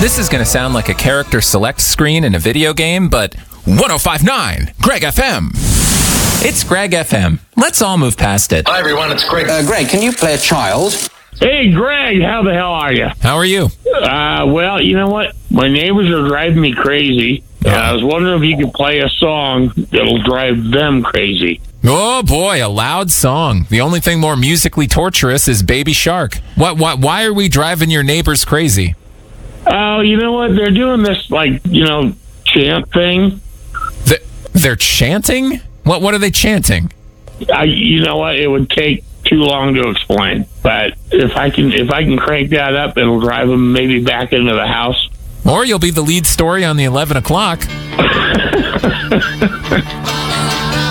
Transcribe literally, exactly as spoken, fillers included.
This is going to sound like a character select screen in a video game, but one oh five point nine, Greg F M. It's Greg F M. Let's all move past it. Hi, everyone. It's Greg. Uh, Greg, can you play a child? Hey, Greg, how the hell are you? How are you? Uh, well, you know what? My neighbors are driving me crazy. Uh, I was wondering if you could play a song that'll drive them crazy. Oh, boy, a loud song. The only thing more musically torturous is Baby Shark. What? What? Why are we driving your neighbors crazy? Oh, you know what? They're doing this, like, you know, chant thing. The, they're chanting? What? What are they chanting? I, you know what? It would take too long to explain. But if I can, if I can crank that up, it'll drive them maybe back into the house. Or you'll be the lead story on the eleven o'clock.